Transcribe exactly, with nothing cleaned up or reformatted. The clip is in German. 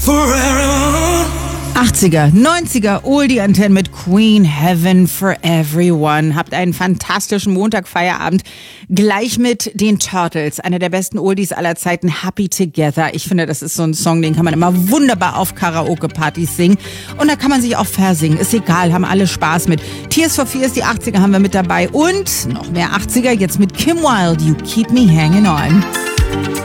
achtziger, neunziger Oldie-Antennen mit Queen, Heaven for Everyone. Habt einen fantastischen Montagfeierabend. Gleich mit den Turtles, einer der besten Oldies aller Zeiten, Happy Together. Ich finde, das ist so ein Song, den kann man immer wunderbar auf Karaoke-Partys singen. Und da kann man sich auch versiingen. Ist egal, haben alle Spaß mit. Tears for Fears, die achtziger haben wir mit dabei. Und noch mehr achtziger, jetzt mit Kim Wilde, You Keep Me Hanging On.